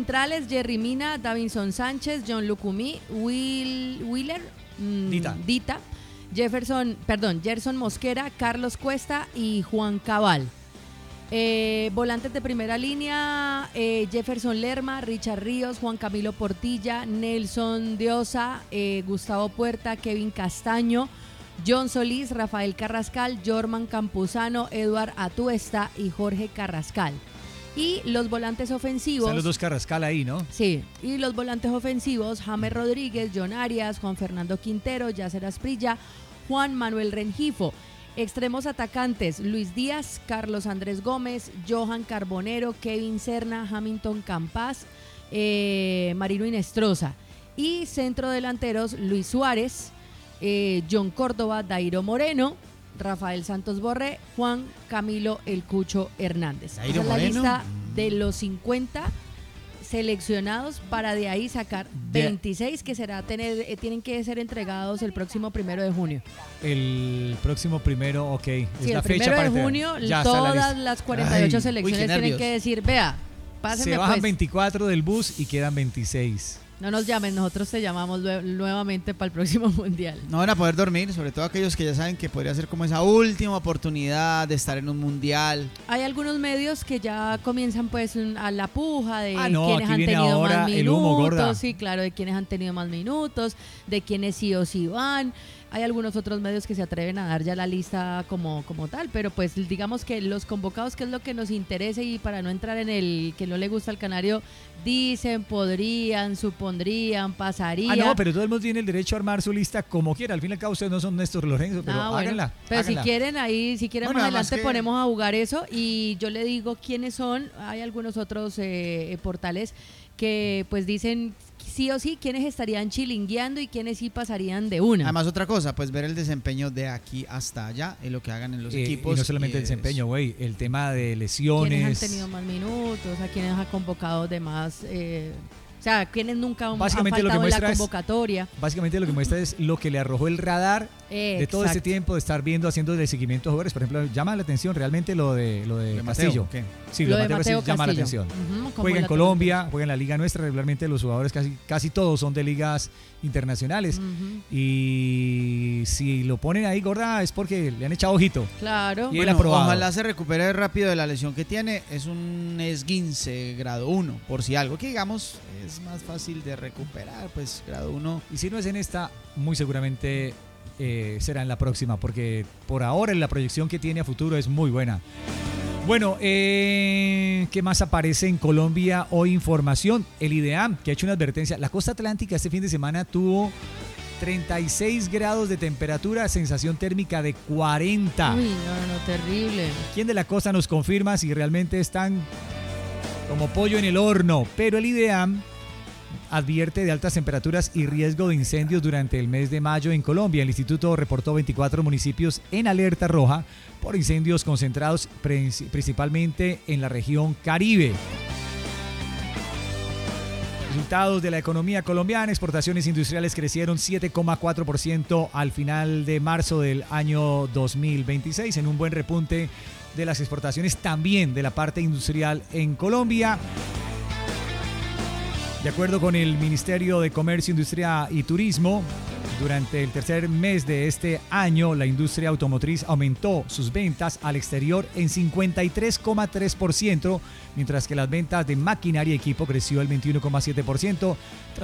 centrales, Jerry Mina, Davinson Sánchez, John Lucumí, Wheeler, Dita, Gerson Mosquera, Carlos Cuesta y Juan Cabal. Volantes de primera línea, Jefferson Lerma, Richard Ríos, Juan Camilo Portilla, Nelson Diosa, Gustavo Puerta, Kevin Castaño, John Solís, Rafael Carrascal, Jorman Campuzano, Eduard Atuesta y Jorge Carrascal. Y los volantes ofensivos... Están los dos Carrascal ahí, ¿no? Sí, y los volantes ofensivos, James Rodríguez, John Arias, Juan Fernando Quintero, Yasser Asprilla, Juan Manuel Rengifo. Extremos atacantes, Luis Díaz, Carlos Andrés Gómez, Johan Carbonero, Kevin Serna, Hamilton Campas, Marino Inestrosa. Y centrodelanteros, Luis Suárez, John Córdoba, Dairo Moreno, Rafael Santos Borré, Juan Camilo El Cucho Hernández. Esa es la lista de los 50 seleccionados para de ahí sacar 26 que tienen que ser entregados el próximo 1 de junio. El próximo 1, ok. Sí, es la el fecha 1 de junio todas las 48 selecciones tienen que decir, vea, pásenme. Se bajan pues. 24 del bus y quedan 26. No nos llamen, nosotros te llamamos nuevamente para el próximo mundial. No van a poder dormir, sobre todo aquellos que ya saben que podría ser como esa última oportunidad de estar en un mundial. Hay algunos medios que ya comienzan pues a la puja de aquí quienes han viene tenido ahora más el humo, gorda. minutos, sí, claro, de quienes han tenido más minutos, de quienes sí o sí van. Hay algunos otros medios que se atreven a dar ya la lista como tal, pero pues digamos que los convocados, que es lo que nos interesa, y para no entrar en el que no le gusta al canario, dicen, podrían, supondrían, pasaría. No, pero todo el mundo tiene el derecho a armar su lista como quiera. Al fin y al cabo ustedes no son Néstor Lorenzo, pero háganla. Pero háganla. si quieren Bueno, más adelante que... ponemos a jugar eso y yo le digo quiénes son. Hay algunos otros portales que pues dicen sí o sí quiénes estarían chilingueando y quiénes sí pasarían de una. Además, otra cosa, pues ver el desempeño de aquí hasta allá en lo que hagan en los equipos. Y no solamente el desempeño, güey, el tema de lesiones. Quienes han tenido más minutos, a quienes ha convocado de más, o sea, quienes nunca han faltado en la convocatoria. Básicamente lo que muestra es lo que le arrojó el radar de todo este tiempo de estar haciendo el seguimiento de jugadores. Por ejemplo, llama la atención realmente lo de Castillo. ¿Qué? Sí, lo de Mateo llama la atención. Juega en Colombia, juega en la liga nuestra. Regularmente los jugadores casi todos son de ligas internacionales. Y si lo ponen ahí, gorda, es porque le han echado ojito. Claro. Y él ha probado. Ojalá se recupere rápido de la lesión que tiene. Es un esguince grado 1, por si algo que digamos es más fácil de recuperar, pues grado 1. Y si no es en esta, muy seguramente será en la próxima, porque por ahora la proyección que tiene a futuro es muy buena. Bueno, ¿qué más aparece en Colombia hoy? Información. El IDEAM, que ha hecho una advertencia. La costa atlántica este fin de semana tuvo 36 grados de temperatura, sensación térmica de 40. Uy, no, terrible. ¿Quién de la costa nos confirma si realmente están como pollo en el horno? Pero el IDEAM advierte de altas temperaturas y riesgo de incendios durante el mes de mayo en Colombia. El instituto reportó 24 municipios en alerta roja por incendios concentrados principalmente en la región Caribe. Resultados de la economía colombiana: exportaciones industriales crecieron 7,4% al final de marzo del año 2026, en un buen repunte de las exportaciones también de la parte industrial en Colombia. De acuerdo con el Ministerio de Comercio, Industria y Turismo, durante el tercer mes de este año, la industria automotriz aumentó sus ventas al exterior en 53,3%, mientras que las ventas de maquinaria y equipo creció el 21,7%,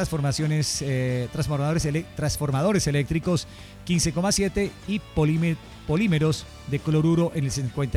transformadores eléctricos 15,7% y polímeros de cloruro en el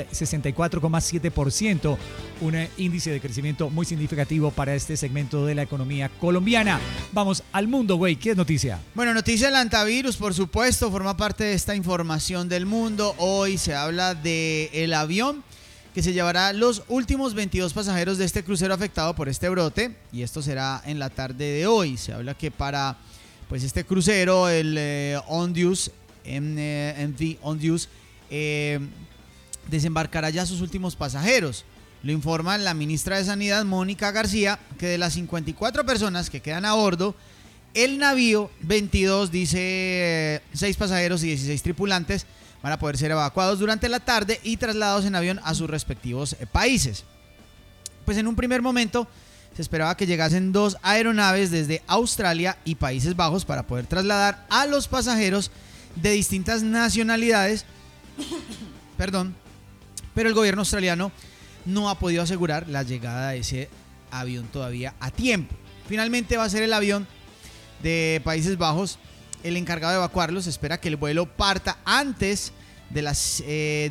64,7%, un índice de crecimiento muy significativo para este segmento de la economía colombiana. Vamos al mundo, güey. ¿Qué es noticia? Bueno, noticia del hantavirus, por supuesto, forma parte de esta información del mundo. Hoy se habla del avión que se llevará los últimos 22 pasajeros de este crucero afectado por este brote, y esto será en la tarde de hoy. Se habla que para pues este crucero, el Ondius, MV Ondius, desembarcará ya sus últimos pasajeros. Lo informa la ministra de Sanidad, Mónica García, que de las 54 personas que quedan a bordo, el navío 22, dice 6 pasajeros y 16 tripulantes van a poder ser evacuados durante la tarde y trasladados en avión a sus respectivos países. Pues en un primer momento se esperaba que llegasen 2 aeronaves desde Australia y Países Bajos para poder trasladar a los pasajeros de distintas nacionalidades. Perdón, pero el gobierno australiano no ha podido asegurar la llegada de ese avión todavía a tiempo. Finalmente va a ser el avión de Países Bajos el encargado de evacuarlos. Se espera que el vuelo parta antes de las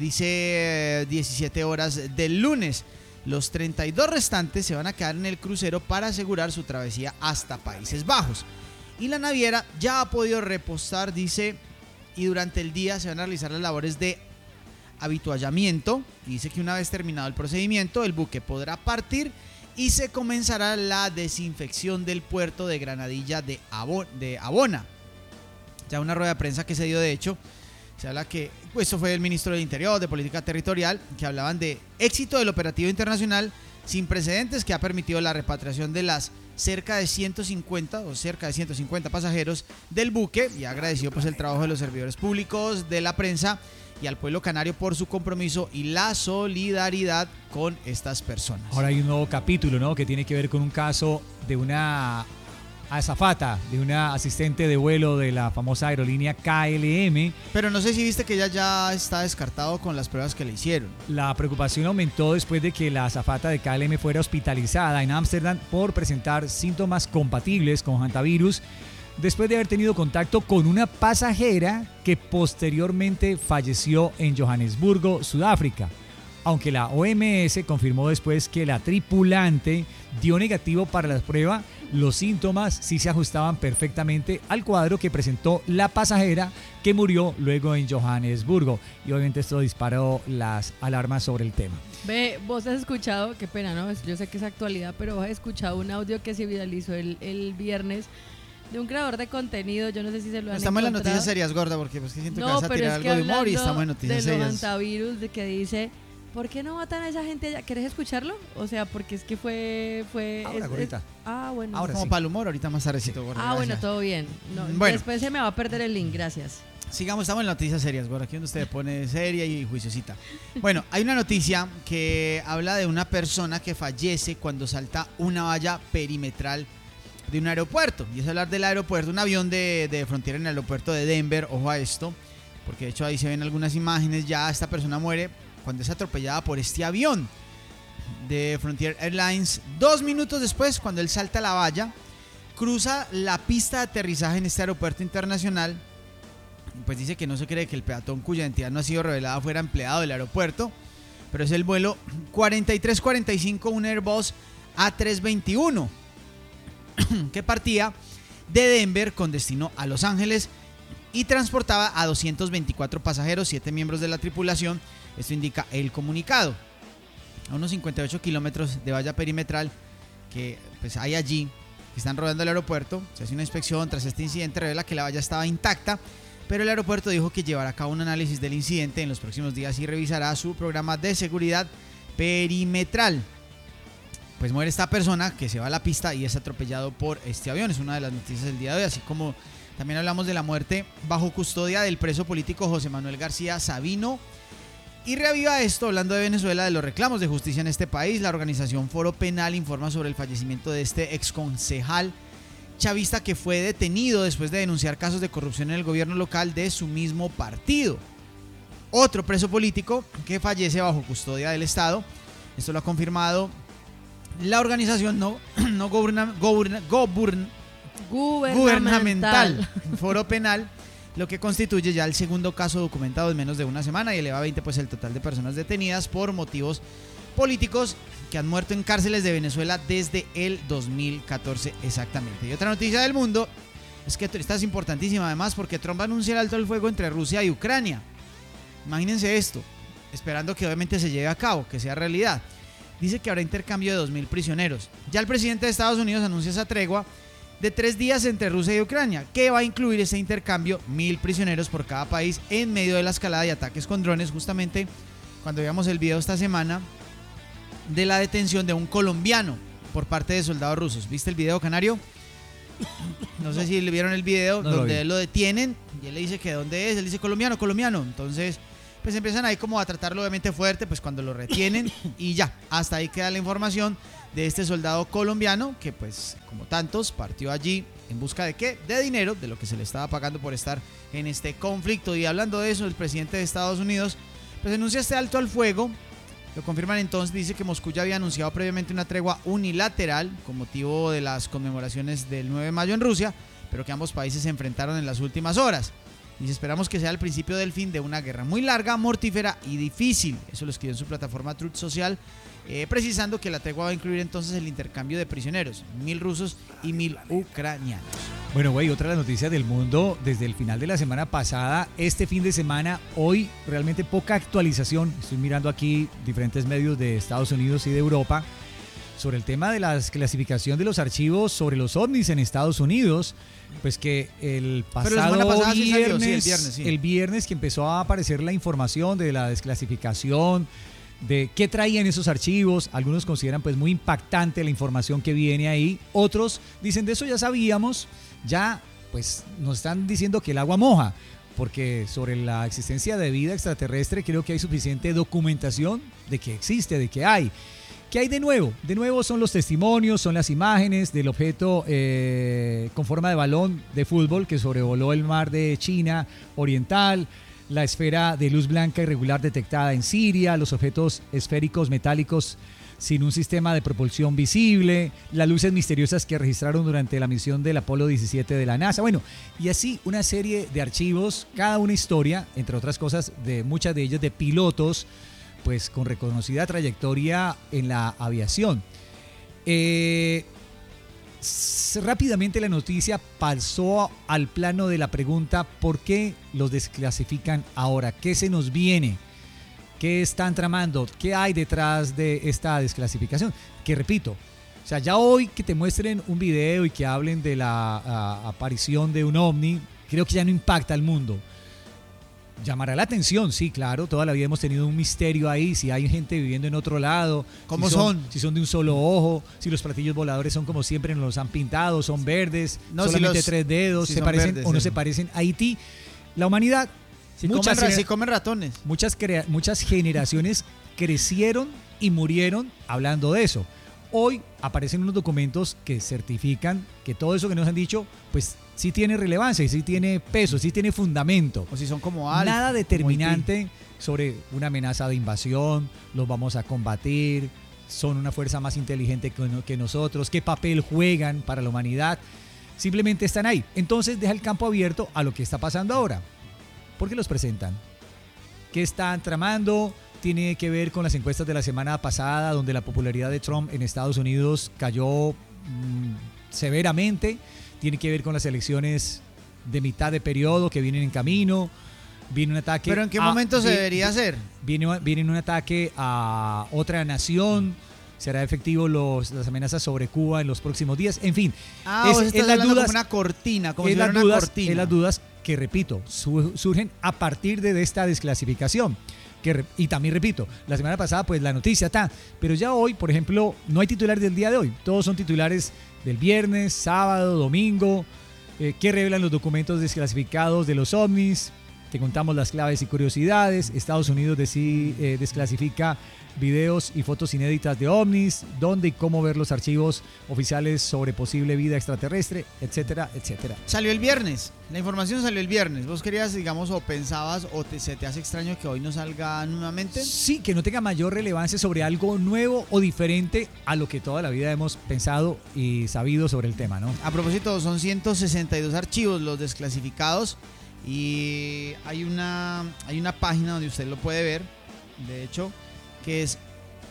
17 horas del lunes. Los 32 restantes se van a quedar en el crucero para asegurar su travesía hasta Países Bajos. Y la naviera ya ha podido repostar, dice, y durante el día se van a realizar las labores de habituallamiento. Dice que una vez terminado el procedimiento, el buque podrá partir y se comenzará la desinfección del puerto de Granadilla de Abona. Ya una rueda de prensa que se dio, de hecho, se habla que esto fue el ministro del Interior, de Política Territorial, que hablaban de éxito del operativo internacional sin precedentes que ha permitido la repatriación de las cerca de 150 pasajeros del buque, y ha agradecido pues el trabajo de los servidores públicos, de la prensa y al pueblo canario por su compromiso y la solidaridad con estas personas. Ahora hay un nuevo capítulo, ¿no?, que tiene que ver con un caso de una azafata, de una asistente de vuelo de la famosa aerolínea KLM. Pero no sé si viste que ella ya está descartado con las pruebas que le hicieron. La preocupación aumentó después de que la azafata de KLM fuera hospitalizada en Ámsterdam por presentar síntomas compatibles con hantavirus, después de haber tenido contacto con una pasajera que posteriormente falleció en Johannesburgo, Sudáfrica. Aunque la OMS confirmó después que la tripulante dio negativo para la prueba, los síntomas sí se ajustaban perfectamente al cuadro que presentó la pasajera que murió luego en Johannesburgo. Y obviamente esto disparó las alarmas sobre el tema. Ve, vos has escuchado, qué pena, ¿no? Yo sé que es actualidad, pero vos has escuchado un audio que se viralizó el viernes de un creador de contenido. Yo no sé si se lo han Estamos encontrado. en las noticias serias, gorda, porque pues que siento que vas a pero tirar es que algo de humor y estamos en hablando noticias de los serias. hantavirus, de que dice, ¿por qué no matan a esa gente allá? ¿Querés escucharlo? O sea, porque es que fue Ahora, gordita. bueno. Ahora Como sí. para el humor, ahorita más tardecito, gorda. Bueno, gracias. todo bien. No, Bueno. Después se me va a perder el link, gracias. Sigamos, estamos en noticias serias, gorda, aquí donde usted pone seria y juiciosita. Bueno, hay una noticia que habla de una persona que fallece cuando salta una valla perimetral de un aeropuerto. Y es hablar del aeropuerto, un avión de Frontier en el aeropuerto de Denver. Ojo a esto, porque de hecho ahí se ven algunas imágenes. Ya esta persona muere cuando es atropellada por este avión de Frontier Airlines. 2 minutos después, cuando él salta la valla, cruza la pista de aterrizaje en este aeropuerto internacional. Pues dice que no se cree que el peatón, cuya identidad no ha sido revelada, fuera empleado del aeropuerto, pero es el vuelo 4345, un Airbus A321 que partía de Denver con destino a Los Ángeles y transportaba a 224 pasajeros, 7 miembros de la tripulación. Esto indica el comunicado. A unos 58 kilómetros de valla perimetral que pues hay allí, que están rodeando el aeropuerto, se hace una inspección. Tras este incidente revela que la valla estaba intacta, pero el aeropuerto dijo que llevará a cabo un análisis del incidente en los próximos días y revisará su programa de seguridad perimetral. Pues muere esta persona que se va a la pista y es atropellado por este avión. Es una de las noticias del día de hoy, así como también hablamos de la muerte bajo custodia del preso político José Manuel García Sabino. Y reaviva esto, hablando de Venezuela, de los reclamos de justicia en este país. La organización Foro Penal informa sobre el fallecimiento de este exconcejal chavista que fue detenido después de denunciar casos de corrupción en el gobierno local de su mismo partido. Otro preso político que fallece bajo custodia del Estado. Esto lo ha confirmado la organización gubernamental Foro Penal, lo que constituye ya el segundo caso documentado en menos de una semana y eleva a 20 pues el total de personas detenidas por motivos políticos que han muerto en cárceles de Venezuela desde el 2014 exactamente. Y otra noticia del mundo es que esta es importantísima además, porque Trump anuncia el alto al fuego entre Rusia y Ucrania. Imagínense esto, esperando que obviamente se lleve a cabo, que sea realidad. Dice que habrá intercambio de 2,000 prisioneros. Ya el presidente de Estados Unidos anuncia esa tregua de 3 días entre Rusia y Ucrania, que va a incluir ese intercambio, 1,000 prisioneros por cada país, en medio de la escalada y ataques con drones. Justamente cuando veamos el video esta semana de la detención de un colombiano por parte de soldados rusos. ¿Viste el video, Canario? No sé si le vieron el video donde lo detienen y él le dice que dónde es. Él dice colombiano. Entonces pues empiezan ahí como a tratarlo obviamente fuerte, pues cuando lo retienen y ya, hasta ahí queda la información de este soldado colombiano que, pues, como tantos, partió allí en busca de ¿qué? De dinero, de lo que se le estaba pagando por estar en este conflicto. Y hablando de eso, el presidente de Estados Unidos pues anuncia este alto al fuego. Lo confirman entonces, dice que Moscú ya había anunciado previamente una tregua unilateral con motivo de las conmemoraciones del 9 de mayo en Rusia, pero que ambos países se enfrentaron en las últimas horas. Dice, esperamos que sea el principio del fin de una guerra muy larga, mortífera y difícil. Eso lo escribió en su plataforma Truth Social, precisando que la tregua va a incluir entonces el intercambio de prisioneros, 1.000 rusos y 1.000 ucranianos. Bueno, güey, otra de las noticias del mundo desde el final de la semana pasada, este fin de semana, hoy realmente poca actualización. Estoy mirando aquí diferentes medios de Estados Unidos y de Europa sobre el tema de la clasificación de los archivos sobre los ovnis en Estados Unidos. Pues que el pasado viernes, el viernes que empezó a aparecer la información de la desclasificación, de qué traían esos archivos. Algunos consideran pues muy impactante la información que viene ahí. Otros dicen, de eso ya sabíamos, ya pues nos están diciendo que el agua moja, porque sobre la existencia de vida extraterrestre creo que hay suficiente documentación de que existe, de que hay. ¿Qué hay de nuevo? De nuevo son los testimonios, son las imágenes del objeto con forma de balón de fútbol que sobrevoló el mar de China Oriental, la esfera de luz blanca irregular detectada en Siria, los objetos esféricos metálicos sin un sistema de propulsión visible, las luces misteriosas que registraron durante la misión del Apolo 17 de la NASA. Bueno, y así una serie de archivos, cada una historia, entre otras cosas, de muchas de ellas de pilotos, pues con reconocida trayectoria en la aviación. Rápidamente la noticia pasó al plano de la pregunta: ¿por qué los desclasifican ahora? ¿Qué se nos viene? ¿Qué están tramando? ¿Qué hay detrás de esta desclasificación? Que repito, o sea, ya hoy que te muestren un video y que hablen de la aparición de un ovni, creo que ya no impacta al mundo. Llamará la atención, sí, claro, toda la vida hemos tenido un misterio ahí, si hay gente viviendo en otro lado. ¿Cómo son? Si son de un solo ojo, si los platillos voladores son como siempre nos los han pintado, son verdes, no, solamente si 3 dedos, si se parecen verdes, o no se parecen. Haití, la humanidad, si comen ratones. Muchas generaciones crecieron y murieron hablando de eso. Hoy aparecen unos documentos que certifican que todo eso que nos han dicho, pues sí tiene relevancia, y sí tiene peso, sí tiene fundamento. O si son como algo. Nada determinante sobre una amenaza de invasión, los vamos a combatir, son una fuerza más inteligente que nosotros, qué papel juegan para la humanidad. Simplemente están ahí. Entonces deja el campo abierto a lo que está pasando ahora. ¿Por qué los presentan? ¿Qué están tramando? Tiene que ver con las encuestas de la semana pasada, donde la popularidad de Trump en Estados Unidos cayó severamente. Tiene que ver con las elecciones de mitad de periodo que vienen en camino. Viene un ataque. ¿Pero en qué momento se debería hacer? Viene un ataque a otra nación. ¿Será efectivo las amenazas sobre Cuba en los próximos días? En fin, es las dudas, como una cortina, como si fuera una cortina. Es las dudas que, repito, surgen a partir de esta desclasificación. Y también repito, la semana pasada pues la noticia está, pero ya hoy, por ejemplo, no hay titulares del día de hoy, todos son titulares del viernes, sábado, domingo, que revelan los documentos desclasificados de los ovnis. Te contamos las claves y curiosidades. Estados Unidos desclasifica videos y fotos inéditas de ovnis, dónde y cómo ver los archivos oficiales sobre posible vida extraterrestre, etcétera, etcétera. Salió el viernes, la información salió el viernes. ¿Vos querías, digamos, o pensabas, o se te hace extraño que hoy no salga nuevamente? Sí, que no tenga mayor relevancia sobre algo nuevo o diferente a lo que toda la vida hemos pensado y sabido sobre el tema, ¿no? A propósito, son 162 archivos los desclasificados y hay una página donde usted lo puede ver, de hecho, que es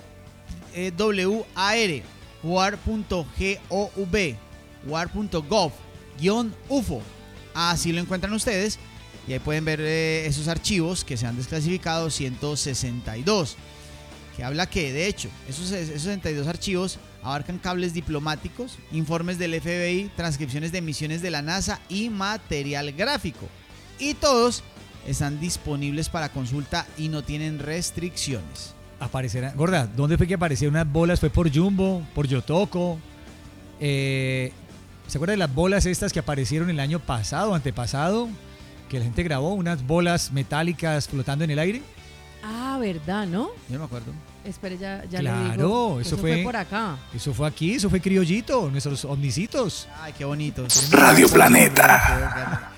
war.gov-ufo. Así lo encuentran ustedes y ahí pueden ver esos archivos que se han desclasificado, 162. Que habla que, de hecho, esos 62 archivos abarcan cables diplomáticos, informes del FBI, transcripciones de misiones de la NASA y material gráfico. Y todos están disponibles para consulta y no tienen restricciones. Aparecerá. Gorda, ¿dónde fue que aparecieron unas bolas? ¿Fue por Jumbo? ¿Por Yotoco? ¿Se acuerdan de las bolas estas que aparecieron el año pasado, antepasado? Que la gente grabó unas bolas metálicas flotando en el aire. ¿verdad, no? Yo no me acuerdo. Espere, ya le Claro, digo. eso fue por acá. Eso fue aquí, eso fue Criollito, nuestros omnicitos. Ay, qué bonito. Radio Planeta.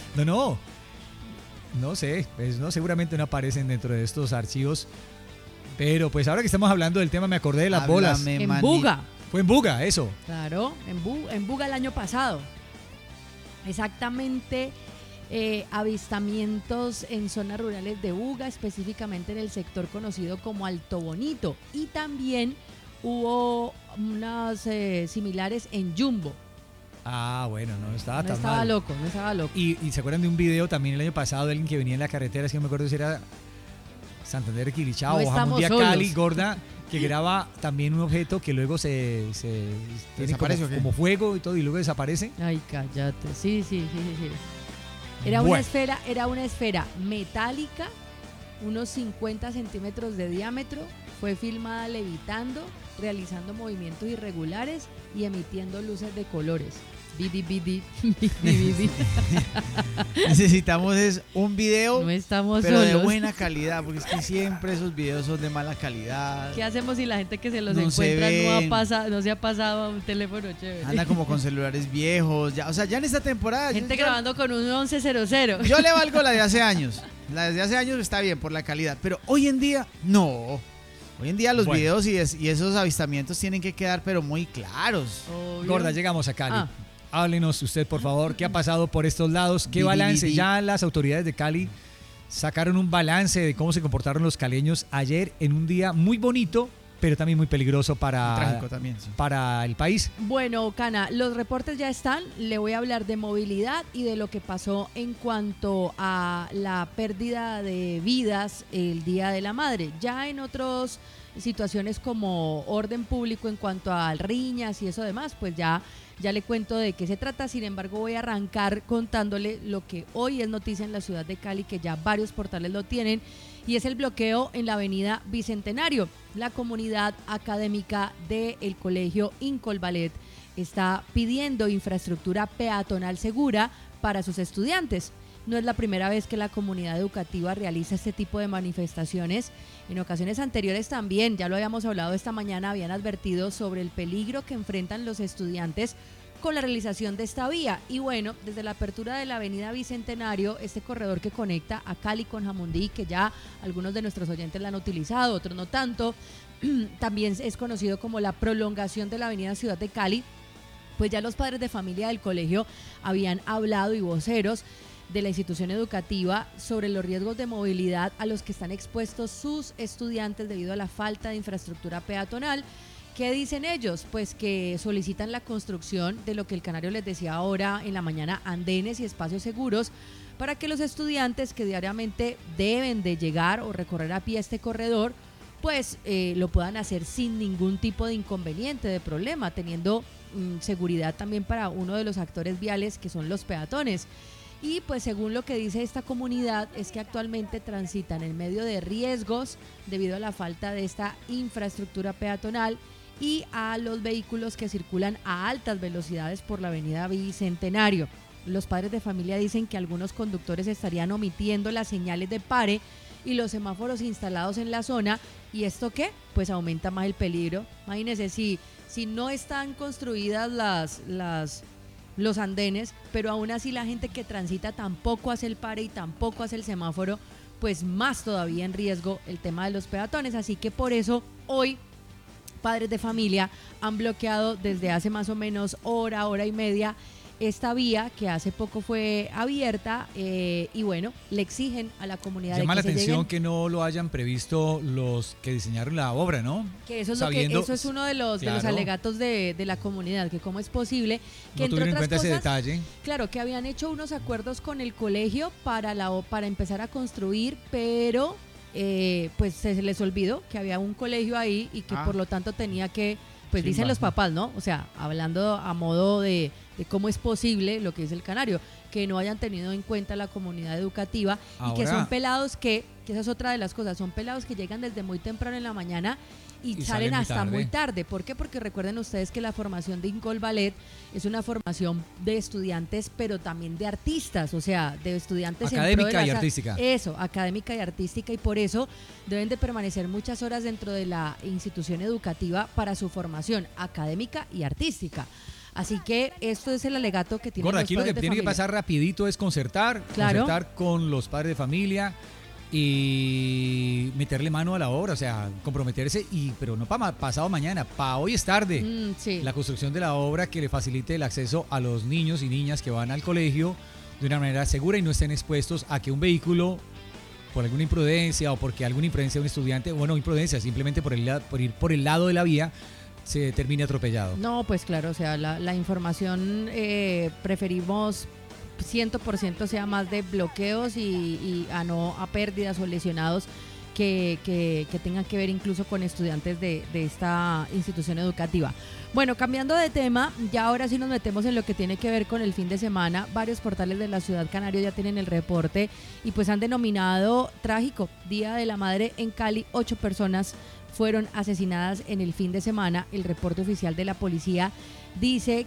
No sé, pues no, seguramente no aparecen dentro de estos archivos. Pero pues ahora que estamos hablando del tema me acordé de las bolas. En Buga. Fue en Buga, eso. Claro, en Buga el año pasado. Exactamente, avistamientos en zonas rurales de Buga, específicamente en el sector conocido como Alto Bonito. Y también hubo unas similares en Jumbo. Ah, bueno, no estaba No tan estaba mal. loco, no estaba loco. Y se acuerdan de un video también el año pasado de alguien que venía en la carretera, es que no me acuerdo si era Santander, Quilichao No o estamos Jamundía, solos. Cali, Gorda, que graba también un objeto que luego se tiene ¿Desaparece o qué? como fuego y todo y luego desaparece. Ay, cállate. Sí. Era Bueno. una esfera metálica, unos 50 centímetros de diámetro. Fue filmada levitando, realizando movimientos irregulares y emitiendo luces de colores. Bidi. Necesitamos es un video, No estamos pero de solos. buena calidad, porque es que siempre esos videos son de mala calidad. ¿Qué hacemos si la gente que se los No se encuentra ven. no se ha pasado a un teléfono chévere? Anda como con celulares viejos, ya, o sea, ya en esta temporada. Gente yo- grabando con un 1100. Yo le valgo la de hace años. La de hace años está bien por la calidad, pero hoy en día no. Hoy en día los Bueno. videos y esos avistamientos tienen que quedar pero muy claros. Obvio. Gorda, llegamos a Cali. Ah. Háblenos usted, por favor, qué ha pasado por estos lados, qué Di, balance. di. Ya las autoridades de Cali sacaron un balance de cómo se comportaron los caleños ayer en un día muy bonito, pero también muy peligroso Trágico también, sí. para el país. Bueno, Cana, los reportes ya están. Le voy a hablar de movilidad y de lo que pasó en cuanto a la pérdida de vidas el Día de la Madre. Ya en otras situaciones como orden público en cuanto a riñas y eso demás, pues ya le cuento de qué se trata. Sin embargo, voy a arrancar contándole lo que hoy es noticia en la ciudad de Cali, que ya varios portales lo tienen, y es el bloqueo en la avenida Bicentenario. La comunidad académica del colegio Incolvalet está pidiendo infraestructura peatonal segura para sus estudiantes. No es la primera vez que la comunidad educativa realiza este tipo de manifestaciones. En ocasiones anteriores también, ya lo habíamos hablado esta mañana, habían advertido sobre el peligro que enfrentan los estudiantes con la realización de esta vía. Y bueno, desde la apertura de la avenida Bicentenario, este corredor que conecta a Cali con Jamundí, que ya algunos de nuestros oyentes la han utilizado, otros no tanto, también es conocido como la prolongación de la avenida Ciudad de Cali, pues ya los padres de familia del colegio habían hablado y voceros de la institución educativa sobre los riesgos de movilidad a los que están expuestos sus estudiantes debido a la falta de infraestructura peatonal. ¿Qué dicen ellos? Pues que solicitan la construcción de lo que el Canario les decía ahora en la mañana, andenes y espacios seguros para que los estudiantes que diariamente deben de llegar o recorrer a pie este corredor, pues lo puedan hacer sin ningún tipo de inconveniente, de problema, teniendo seguridad también para uno de los actores viales que son los peatones. Y pues según lo que dice esta comunidad es que actualmente transitan en medio de riesgos debido a la falta de esta infraestructura peatonal y a los vehículos que circulan a altas velocidades por la avenida Bicentenario. Los padres de familia dicen que algunos conductores estarían omitiendo las señales de pare y los semáforos instalados en la zona. ¿Y esto qué? Pues aumenta más el peligro. Imagínense, si no están construidas los andenes, pero aún así la gente que transita tampoco hace el pare y tampoco hace el semáforo, pues más todavía en riesgo el tema de los peatones. Así que por eso hoy padres de familia han bloqueado desde hace más o menos hora y media esta vía que hace poco fue abierta y bueno, le exigen a la comunidad Llama la de que se atención lleguen, que no lo hayan previsto los que diseñaron la obra, ¿no? que eso es Sabiendo- eso es uno de los Claro. alegatos de la comunidad, que cómo es posible que No entre tuvieron en otras cuenta ese cosas, detalle. claro, que habían hecho unos acuerdos con el colegio para empezar a construir, pero pues se les olvidó que había un colegio ahí y que por lo tanto tenía que, pues Sí, dicen los bajo. papás, ¿no? O sea, hablando a modo de cómo es posible lo que dice el Canario, que no hayan tenido en cuenta la comunidad educativa y que Ahora- son pelados que que esa es otra de las cosas, son pelados que llegan desde muy temprano en la mañana y salen salen muy hasta tarde. muy tarde. ¿Por qué? Porque recuerden ustedes que la formación de Incol Ballet es una formación de estudiantes, pero también de artistas, o sea, de estudiantes Académica y artística. Eso, académica y artística, y por eso deben de permanecer muchas horas dentro de la institución educativa para su formación académica y artística. Así que esto es el alegato que tienen Gorda, los aquí lo que padres de tiene que familia. pasar rapidito es concertar Claro. con los padres de familia y meterle mano a la obra, o sea, comprometerse, pero no para pasado mañana, para hoy es tarde. Sí. La construcción de la obra que le facilite el acceso a los niños y niñas que van al colegio de una manera segura y no estén expuestos a que un vehículo, por alguna imprudencia o porque alguna imprudencia de un estudiante, bueno, imprudencia, simplemente por ir por el lado de la vía, se termine atropellado. No, pues claro, o sea, la información preferimos 100% sea más de bloqueos y a pérdidas o lesionados que tengan que ver incluso con estudiantes de esta institución educativa. Bueno, cambiando de tema, ya ahora sí nos metemos en lo que tiene que ver con el fin de semana. Varios portales de la ciudad canario ya tienen el reporte y pues han denominado trágico Día de la Madre en Cali. 8 personas fueron asesinadas en el fin de semana. El reporte oficial de la policía dice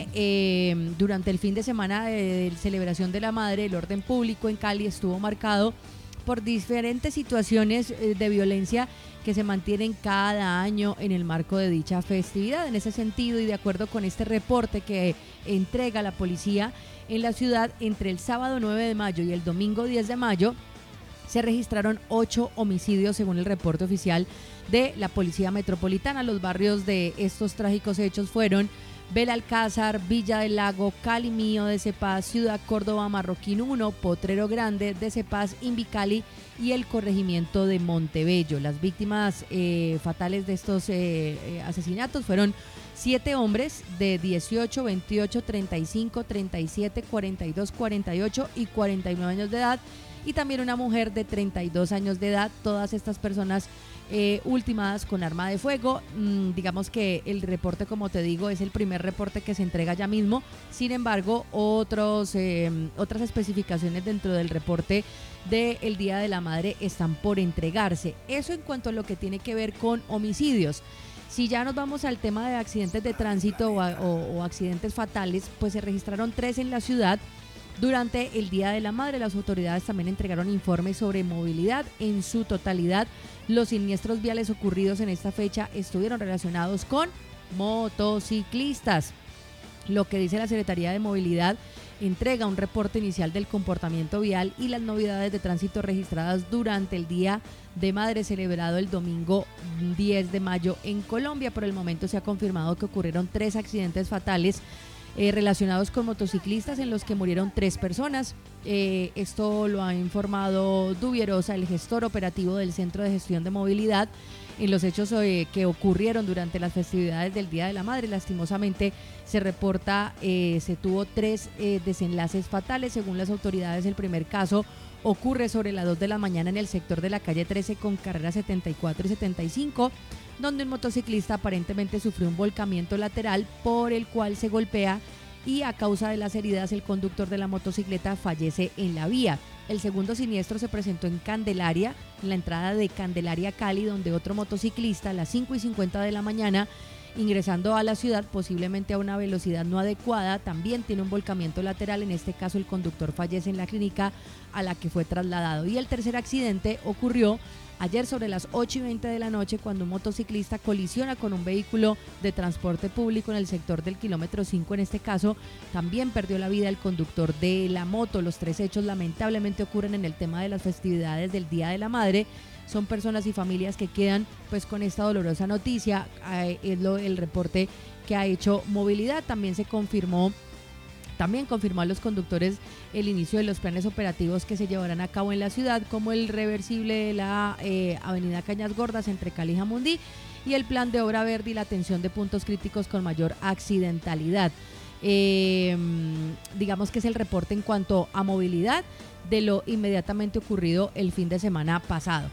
que durante el fin de semana de celebración de la madre, el orden público en Cali estuvo marcado por diferentes situaciones de violencia que se mantienen cada año en el marco de dicha festividad. En ese sentido, y de acuerdo con este reporte que entrega la policía en la ciudad, entre el sábado 9 de mayo y el domingo 10 de mayo, se registraron 8 homicidios según el reporte oficial de la Policía Metropolitana. Los barrios de estos trágicos hechos fueron Belalcázar, Villa del Lago, Cali Mío de Cepaz, Ciudad Córdoba, Marroquín 1, Potrero Grande de Cepaz, Invicali y el corregimiento de Montebello. Las víctimas fatales de estos asesinatos fueron 7 hombres de 18, 28, 35, 37, 42, 48 y 49 años de edad, y también una mujer de 32 años de edad. Todas estas personas ultimadas con arma de fuego. Digamos que el reporte, como te digo, es el primer reporte que se entrega ya mismo. Sin embargo, otras especificaciones dentro del reporte del Día de la Madre están por entregarse. Eso en cuanto a lo que tiene que ver con homicidios. Si ya nos vamos al tema de accidentes de tránsito o accidentes fatales, pues se registraron 3 en la ciudad. Durante el Día de la Madre, las autoridades también entregaron informes sobre movilidad. En su totalidad, los siniestros viales ocurridos en esta fecha estuvieron relacionados con motociclistas. Lo que dice la Secretaría de Movilidad entrega un reporte inicial del comportamiento vial y las novedades de tránsito registradas durante el Día de Madre celebrado el domingo 10 de mayo en Colombia. Por el momento se ha confirmado que ocurrieron 3 accidentes fatales relacionados con motociclistas en los que murieron 3 personas. Esto lo ha informado Dubierosa, el gestor operativo del Centro de Gestión de Movilidad. En los hechos que ocurrieron durante las festividades del Día de la Madre, lastimosamente se reporta, se tuvo 3 desenlaces fatales. Según las autoridades, el primer caso ocurre sobre las 2 de la mañana en el sector de la calle 13 con carrera 74 y 75, donde un motociclista aparentemente sufrió un volcamiento lateral por el cual se golpea y a causa de las heridas el conductor de la motocicleta fallece en la vía. El segundo siniestro se presentó en Candelaria, en la entrada de Candelaria Cali, donde otro motociclista a las 5:50 de la mañana, ingresando a la ciudad posiblemente a una velocidad no adecuada, también tiene un volcamiento lateral. En este caso el conductor fallece en la clínica a la que fue trasladado. Y el tercer accidente ocurrió ayer sobre las 8:20 de la noche, cuando un motociclista colisiona con un vehículo de transporte público en el sector del kilómetro 5. En este caso también perdió la vida el conductor de la moto. Los 3 hechos lamentablemente ocurren en el tema de las festividades del Día de la Madre. Son personas y familias que quedan pues con esta dolorosa noticia. Es el reporte que ha hecho Movilidad. También confirmó a los conductores el inicio de los planes operativos que se llevarán a cabo en la ciudad, como el reversible de la avenida Cañas Gordas entre Cali y Jamundí, y el plan de obra verde y la atención de puntos críticos con mayor accidentalidad. Digamos que es el reporte en cuanto a movilidad de lo inmediatamente ocurrido el fin de semana pasado.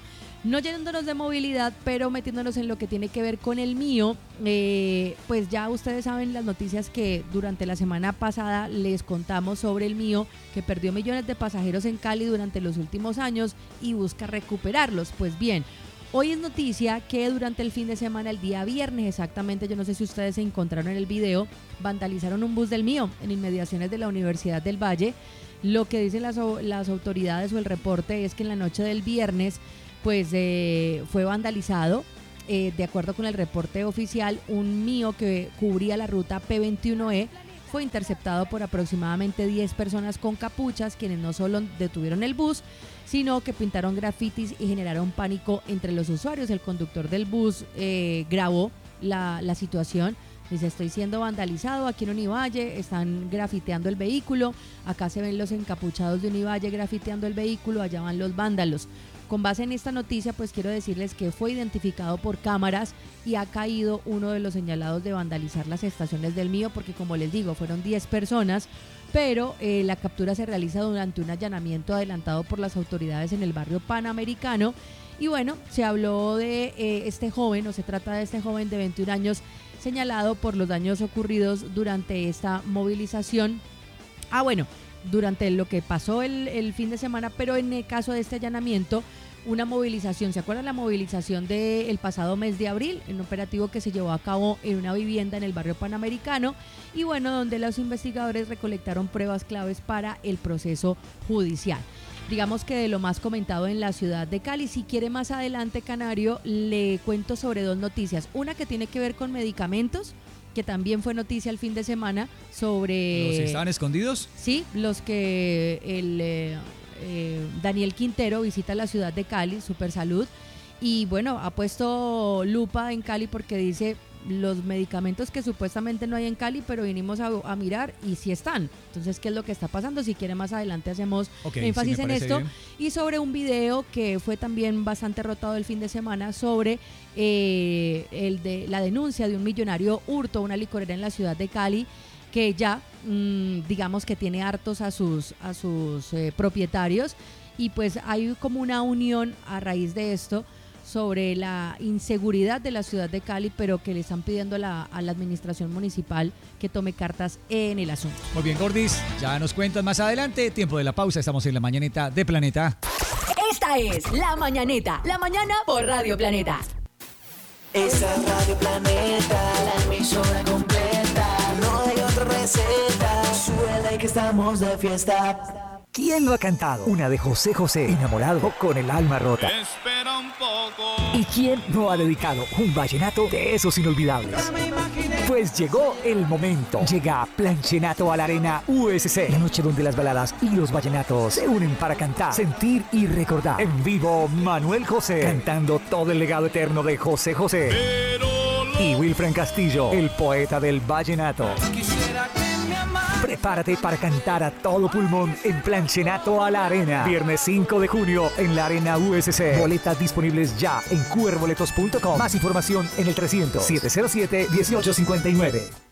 No llenándonos de movilidad, pero metiéndonos en lo que tiene que ver con el mío, pues ya ustedes saben las noticias que durante la semana pasada les contamos sobre el mío, que perdió millones de pasajeros en Cali durante los últimos años y busca recuperarlos. Pues bien, hoy es noticia que durante el fin de semana, el día viernes exactamente, yo no sé si ustedes se encontraron en el video, vandalizaron un bus del mío en inmediaciones de la Universidad del Valle. Lo que dicen las autoridades o el reporte es que en la noche del viernes pues fue vandalizado. De acuerdo con el reporte oficial, un mío que cubría la ruta P21E fue interceptado por aproximadamente 10 personas con capuchas, quienes no solo detuvieron el bus, sino que pintaron grafitis y generaron pánico entre los usuarios. El conductor del bus grabó la situación. Dice: estoy siendo vandalizado aquí en Univalle, están grafiteando el vehículo, acá se ven los encapuchados de Univalle grafiteando el vehículo, allá van los vándalos. Con base en esta noticia, pues quiero decirles que fue identificado por cámaras y ha caído uno de los señalados de vandalizar las estaciones del mío, porque como les digo, fueron 10 personas, pero la captura se realiza durante un allanamiento adelantado por las autoridades en el barrio Panamericano. Y bueno, se habló de este joven, o se trata de este joven de 21 años, señalado por los daños ocurridos durante esta movilización. Durante lo que pasó el fin de semana, pero en el caso de este allanamiento, una movilización, ¿se acuerdan la movilización del pasado mes de abril? Un operativo que se llevó a cabo en una vivienda en el barrio Panamericano y bueno, donde los investigadores recolectaron pruebas claves para el proceso judicial. Digamos que de lo más comentado en la ciudad de Cali. Si quiere más adelante, Canario, le cuento sobre dos noticias. Una que tiene que ver con medicamentos, que también fue noticia el fin de semana sobre... ¿Los estaban escondidos? Sí, los que Daniel Quintero visita la ciudad de Cali, Supersalud, y bueno, ha puesto lupa en Cali porque dice los medicamentos que supuestamente no hay en Cali, pero vinimos a mirar y sí están. Entonces, ¿qué es lo que está pasando? Si quiere más adelante hacemos énfasis en esto. Bien. Y sobre un video que fue también bastante rotado el fin de semana sobre la denuncia de un millonario hurto a una licorera en la ciudad de Cali, que ya digamos que tiene hartos a sus propietarios, y pues hay como una unión a raíz de esto sobre la inseguridad de la ciudad de Cali, pero que le están pidiendo a la administración municipal que tome cartas en el asunto. Muy bien, Gordis, ya nos cuentas más adelante. Tiempo de la pausa, estamos en La Mañanita de Planeta. Esta es La Mañanita, la mañana por Radio Planeta. Esa es Radio Planeta, la emisora completa. No hay otra receta, suele que estamos de fiesta. ¿Quién lo ha cantado? Una de José José, enamorado o con el alma rota. Espera un poco. ¿Y quién no ha dedicado un vallenato de esos inolvidables? Pues llegó el momento. Llega Planchenato a la Arena USC. La noche donde las baladas y los vallenatos se unen para cantar, sentir y recordar. En vivo, Manuel José, cantando todo el legado eterno de José José. Y Wilfran Castillo, el poeta del vallenato. Prepárate para cantar a todo pulmón en Planchenato a la Arena. Viernes 5 de junio en la Arena USC. Boletas disponibles ya en qrboletos.com. Más información en el 300-707-1859.